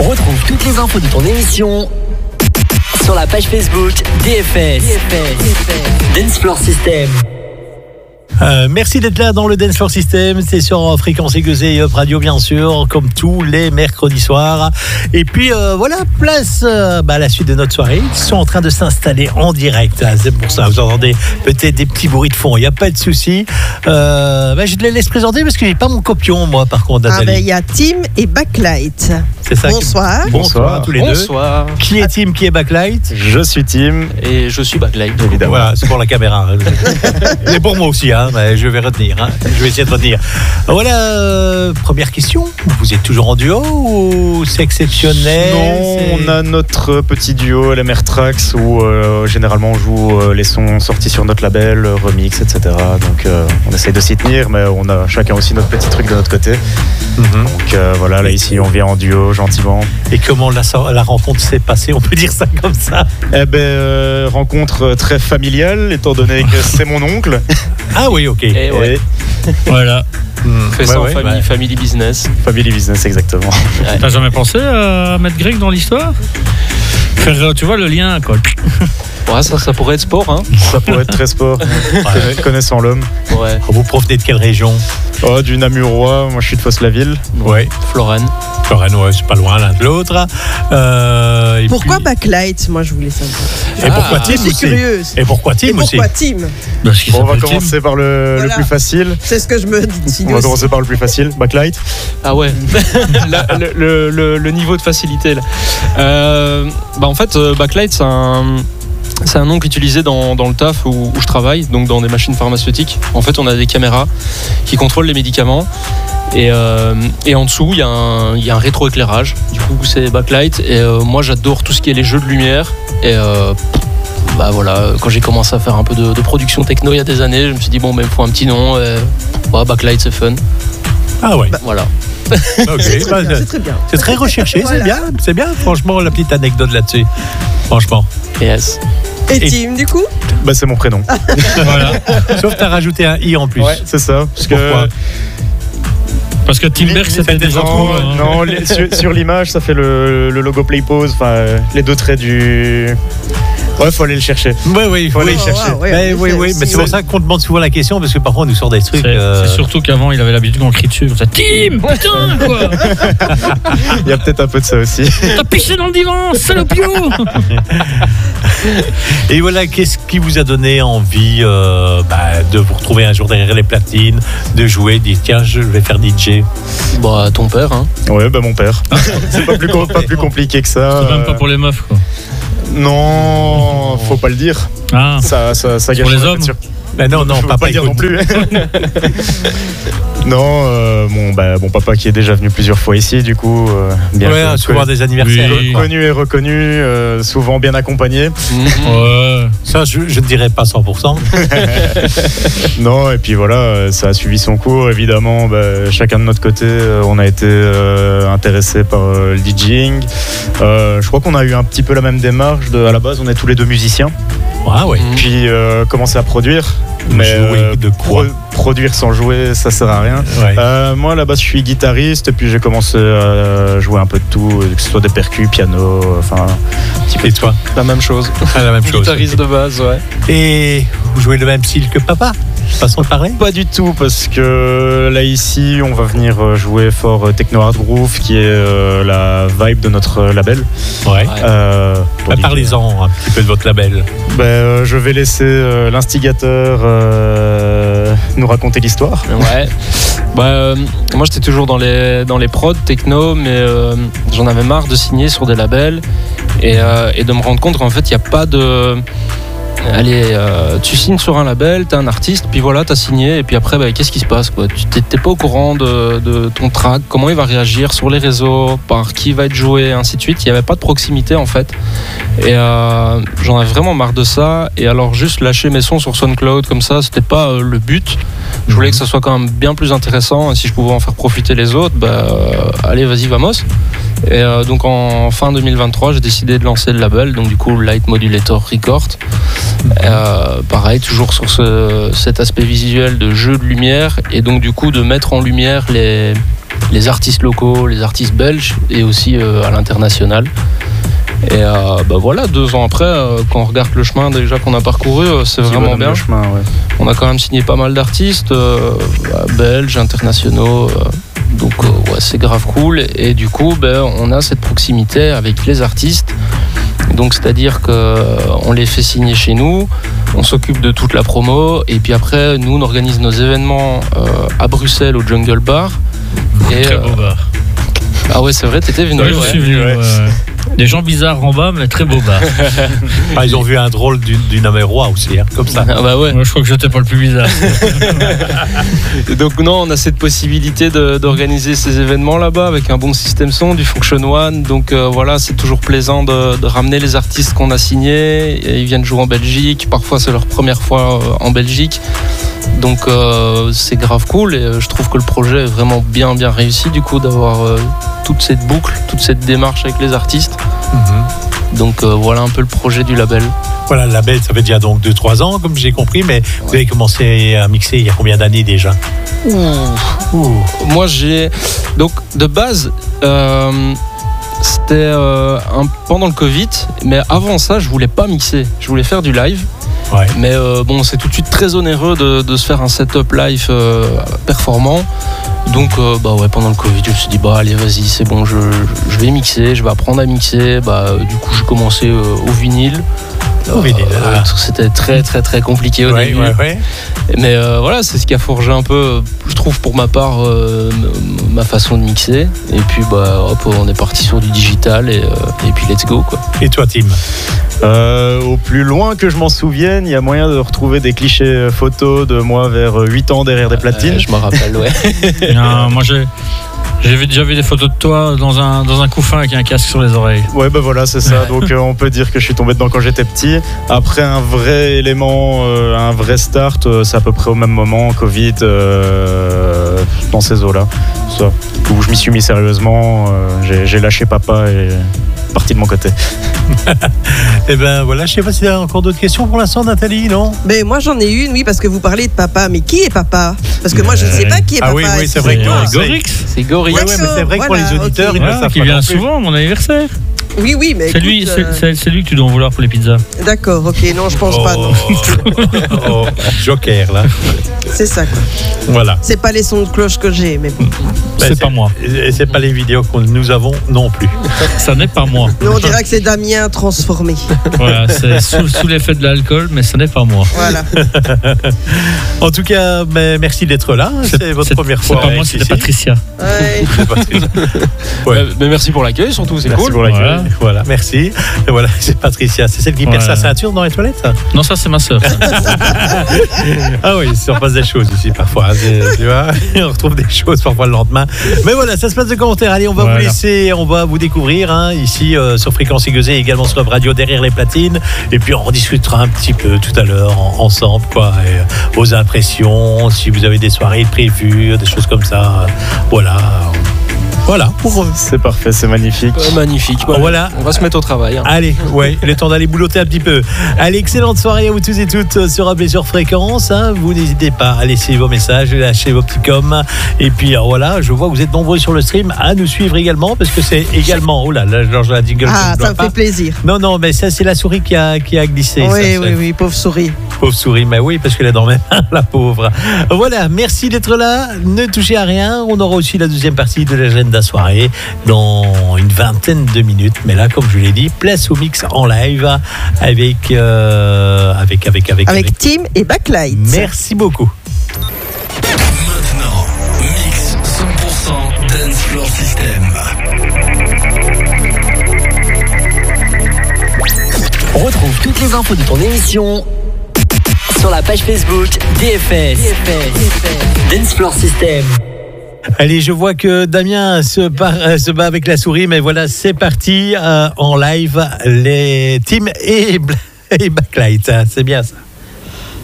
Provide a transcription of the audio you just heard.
Retrouve toutes les infos de ton émission sur la page Facebook DFS. Dance Floor System. Merci d'être là dans le Dance Floor System. C'est sur Fréquence Aiguisée et Up Radio, bien sûr, comme tous les mercredis soirs. Et puis voilà, place à la suite de notre soirée. Ils sont en train de s'installer en direct. C'est pour ça, vous entendez peut-être des petits bruits de fond. Il n'y a pas de souci. Je te les laisse présenter parce que j'ai pas mon copion, moi, par contre, Nathalie. Il y a Tim et Backlight. C'est ça. Bonsoir. Bonsoir à tous les deux. Bonsoir. Qui est Tim, qui est Backlight? Je suis Tim et je suis Backlight. Évidemment. Voilà, c'est pour la caméra. Et pour moi aussi, hein. Je vais retenir. Je vais essayer de retenir. Voilà, première question. Vous êtes toujours en duo ou c'est exceptionnel? Non, on a notre petit duo LMR Tracks où généralement on joue les sons sortis sur notre label, remix, etc. Donc on essaye de s'y tenir, mais on a chacun aussi notre petit truc de notre côté. Donc voilà, là ici on vient en duo gentiment. Et comment la rencontre s'est passée? On peut dire ça comme ça? Rencontre très familiale, étant donné que c'est mon oncle. Ah oui, ok. Et ouais. Voilà. Fait ça en family business. Family business, exactement. Ouais. T'as jamais pensé à mettre Greg dans l'histoire? Faire, tu vois, le lien, quoi. Ouais, ça pourrait être sport, hein. Ça pourrait être très sport. Connaissant l'homme. Ouais. Vous provenez de quelle région? Du Namurois. Moi, je suis de Fosse-la-Ville. Ouais. Florane, ouais, c'est pas loin l'un de l'autre. Pourquoi Backlight? Moi, je voulais savoir. Et pourquoi Tim aussi? Curieuse. Et pourquoi Tim aussi? On va commencer par le plus facile. C'est ce que je me dis. On va commencer par le plus facile. Backlight. Ah ouais. le niveau de facilité là. En fait, Backlight, c'est un nom qu'utilisé dans le taf où je travaille, donc dans des machines pharmaceutiques. En fait, on a des caméras qui contrôlent les médicaments. Et en dessous, il y a un rétroéclairage. Du coup, c'est Backlight. Et moi, j'adore tout ce qui est les jeux de lumière. Et voilà, quand j'ai commencé à faire un peu de production techno il y a des années, je me suis dit, il me faut un petit nom. Backlight, c'est fun. Ah ouais. Voilà. Okay. C'est très bien. C'est très recherché, voilà. C'est bien. Franchement, la petite anecdote là-dessus. Franchement. Yes. Et Tim, du coup? C'est mon prénom. Voilà. Sauf que t'as rajouté un i en plus. Ouais, c'est ça. Parce que Timberg, c'était déjà trop. Non, sur l'image, ça fait le logo Play Pause, les deux traits du. Ouais, faut aller le chercher. Oui, il faut aller le chercher. Oui, mais c'est pour ça qu'on demande souvent la question, parce que parfois on nous sort des trucs. C'est surtout qu'avant, il avait l'habitude qu'on crie dessus. Comme ça, Tim, putain, quoi. Il y a peut-être un peu de ça aussi. T'as pissé dans le divan, salopio. Et voilà, qu'est-ce qui vous a donné envie de vous retrouver un jour derrière les platines, de jouer, de dire tiens, je vais faire DJ? Ton père, hein. Ouais, mon père. C'est pas plus compliqué que ça. C'est même pas pour les meufs, quoi. Non, faut pas le dire. Ah. Ça gâche pour les hommes. Non, pas le dire non plus. Non, mon papa qui est déjà venu plusieurs fois ici, du coup, bien souvent des anniversaires. Oui. Connu et reconnu, souvent bien accompagné. Ouais. Ça, je ne dirais pas 100%. Non, et puis voilà, ça a suivi son cours, évidemment. Chacun de notre côté, on a été intéressé par le DJing. Je crois qu'on a eu un petit peu la même démarche. À la base, on est tous les deux musiciens. Ah ouais. Puis commencer à produire. Mais de quoi produire sans jouer, ça sert à rien. Ouais. Moi, à la base, je suis guitariste, et puis j'ai commencé à jouer un peu de tout, que ce soit des percus, piano, un petit peu. Et toi? La même chose. La même chose. Guitariste de base, ouais. Et vous jouez le même style que papa? Façon de parler? Pas du tout, parce que là ici on va venir jouer fort Techno Hard Groove, qui est la vibe de notre label. Ouais. Parlez-en un petit peu de votre label. Je vais laisser l'instigateur nous raconter l'histoire. Ouais. Moi j'étais toujours dans les prods techno, mais j'en avais marre de signer sur des labels et de me rendre compte qu'en fait il n'y a pas de... Allez, tu signes sur un label, t'es un artiste, puis voilà, t'as signé, et puis après, qu'est-ce qui se passe, quoi? Tu t'es pas au courant de ton track, comment il va réagir sur les réseaux, par qui va être joué, ainsi de suite. Il n'y avait pas de proximité, en fait. Et j'en avais vraiment marre de ça. Et alors, juste lâcher mes sons sur SoundCloud comme ça, c'était pas le but. Je voulais que ça soit quand même bien plus intéressant, et si je pouvais en faire profiter les autres, allez, vas-y, vamos. Et donc en fin 2023, j'ai décidé de lancer le label, donc du coup Light Modulator Record. Pareil, toujours sur cet aspect visuel de jeu de lumière, et donc du coup de mettre en lumière les artistes locaux, les artistes belges et aussi à l'international. Et voilà, 2 ans après, quand on regarde le chemin déjà qu'on a parcouru, c'est vraiment bien. Chemin, ouais. On a quand même signé pas mal d'artistes belges, internationaux. Donc c'est grave cool. Et du coup, on a cette proximité avec les artistes. Donc c'est-à-dire qu'on les fait signer chez nous, on s'occupe de toute la promo. Et puis après, nous, on organise nos événements à Bruxelles au Jungle Bar. Très beau bar. Ah ouais, c'est vrai, t'étais venu. Je suis venu. Des gens bizarres en bas, mais très beau bar. Ils ont vu un drôle d'une roi aussi, comme ça. Ah bah ouais. Moi, je crois que j'étais pas le plus bizarre. Donc non, on a cette possibilité d'organiser ces événements là-bas avec un bon système son, du Function One. Donc voilà, c'est toujours plaisant de ramener les artistes qu'on a signés. Et ils viennent jouer en Belgique. Parfois, c'est leur première fois en Belgique. Donc c'est grave cool et je trouve que le projet est vraiment bien réussi du coup d'avoir toute cette boucle, toute cette démarche avec les artistes. Donc voilà un peu le projet du label. Voilà, le label, ça fait déjà donc 2-3 ans, comme j'ai compris, mais vous avez commencé à mixer il y a combien d'années déjà ? Moi donc de base c'était pendant le Covid, mais avant ça je voulais pas mixer, je voulais faire du live. Ouais. Mais c'est tout de suite très onéreux de se faire un setup live performant. Donc pendant le Covid, je me suis dit allez vas-y, c'est bon, je vais mixer, je vais apprendre à mixer. Du coup j'ai commencé au vinyle. C'était très très très compliqué au début. Ouais. Mais voilà, c'est ce qui a forgé un peu, je trouve pour ma part, ma façon de mixer. Et puis on est parti sur du digital et puis let's go quoi. Et toi Tim ? Au plus loin que je m'en souvienne, il y a moyen de retrouver des clichés photos de moi vers 8 ans derrière des platines. Je me rappelle, ouais. Moi j'ai déjà vu des photos de toi dans un couffin avec un casque sur les oreilles. Ouais, voilà, c'est ça. Donc on peut dire que je suis tombé dedans quand j'étais petit. Après un vrai élément, un vrai start, c'est à peu près au même moment, Covid, dans ces eaux-là. Ça, où je m'y suis mis sérieusement, j'ai lâché papa et parti de mon côté. Et voilà, je sais pas s'il y a encore d'autres questions pour l'instant, Nathalie, non ? Mais moi j'en ai une, oui, parce que vous parlez de papa. Mais qui est papa ? Parce que moi je ne sais pas qui est papa. Oui, c'est vrai que Gorix. C'est Gorix. Ouais, mais c'est vrai que pour les auditeurs, ils ne savent Qui pas vient non plus. souvent à mon anniversaire. Oui, mais C'est lui que tu dois en vouloir pour les pizzas. D'accord, ok, non, je pense pas, non. Joker, là. C'est ça, quoi. Voilà. C'est pas les sons de cloche que j'ai, mais bon. C'est pas moi. Et c'est pas les vidéos que nous avons non plus. Ça n'est pas moi. Non, on dirait que c'est Damien transformé. Voilà, c'est sous l'effet de l'alcool, mais ce n'est pas moi. Voilà. En tout cas, merci d'être là. C'est votre première fois. C'est pas moi, c'était Patricia. Ouais. Ouais. Mais merci pour l'accueil surtout, c'est Merci cool. pour l'accueil. Voilà, merci. Et voilà, c'est Patricia. C'est celle qui perd sa ceinture dans les toilettes. Non, ça c'est ma sœur. Ah oui, il se passe des choses ici parfois. Tu vois, on retrouve des choses parfois le lendemain. Mais voilà, ça se passe de commentaires. Allez, on va vous laisser, on va vous découvrir ici sur Fréquence Égosée, également sur Web Radio derrière les platines. Et puis on discutera un petit peu tout à l'heure ensemble, quoi. Et, vos impressions, si vous avez des soirées prévues, des choses comme ça. Voilà. Pour c'est parfait, c'est magnifique. Magnifique. Voilà. On va se mettre au travail. Allez, il est temps d'aller boulotter un petit peu. Allez, excellente soirée à vous tous et toutes sur AB sur Fréquence. Vous n'hésitez pas à laisser vos messages, lâcher vos petits coms. Et puis voilà, je vois que vous êtes nombreux sur le stream à nous suivre également parce que c'est également. Oh là, Georges la jingle. Ah, ça me fait plaisir. Non, mais ça c'est la souris qui a glissé. Oui, pauvre souris. Pauvre souris, mais oui, parce qu'elle est dans mes mains, la pauvre. Voilà, merci d'être là. Ne touchez à rien. On aura aussi la deuxième partie de l'agenda soirée dans une vingtaine de minutes. Mais là, comme je l'ai dit, place au mix en live avec Tim et Backlight. Merci beaucoup. Maintenant, mix 100% Dance Floor System. Retrouve toutes les infos de ton émission sur la page Facebook DFS. Dance Floor System. Allez, je vois que Damien se bat avec la souris, mais voilà, c'est parti en live, les teams et Backlight. C'est bien ça.